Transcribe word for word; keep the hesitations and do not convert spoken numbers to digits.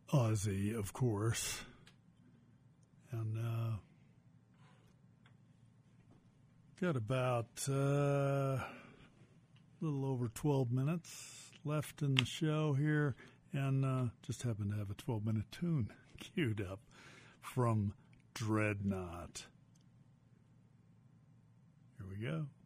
Ozzy, of course. And uh, got about uh, a little over twelve minutes left in the show here, and uh, just happen to have a twelve-minute tune queued up from Dreadnought. Here we go.